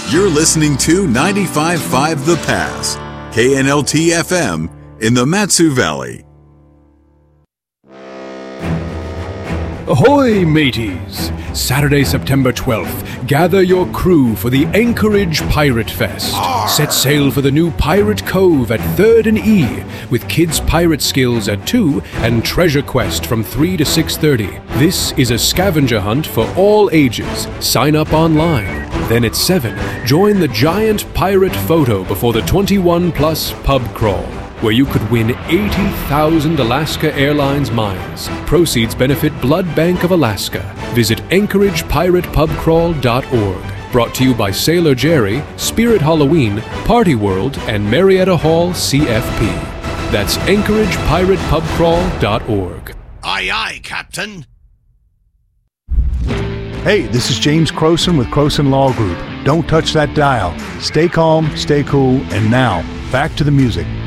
You're listening to 95.5 The Pass, KNLT FM in the Matsu Valley. Ahoy, mateys! Saturday, September 12th, gather your crew for the Anchorage Pirate Fest. Set sail for the new Pirate Cove at 3rd and E, with Kids Pirate Skills at 2 and Treasure Quest from 3 to 6:30. This is a scavenger hunt for all ages. Sign up online. Then at 7, join the giant pirate photo before the 21-plus pub crawl, where you could win 80,000 Alaska Airlines miles. Proceeds benefit Blood Bank of Alaska. Visit AnchoragePiratePubCrawl.org. Brought to you by Sailor Jerry, Spirit Halloween, Party World, and Marietta Hall CFP. That's AnchoragePiratePubCrawl.org. Aye, aye, Captain. Hey, this is James Croson with Croson Law Group. Don't touch that dial. Stay calm, stay cool, and now, back to the music.